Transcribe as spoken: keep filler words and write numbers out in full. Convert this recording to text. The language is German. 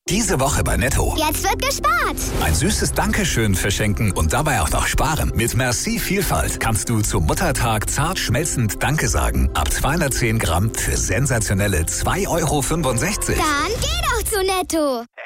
Diese Woche bei Netto. Jetzt wird gespart. Ein süßes Dankeschön verschenken und dabei auch noch sparen. Mit Merci Vielfalt kannst du zum Muttertag zart schmelzend Danke sagen. Ab zweihundertzehn Gramm für sensationelle zwei Euro fünfundsechzig. Dann geh doch zu Netto.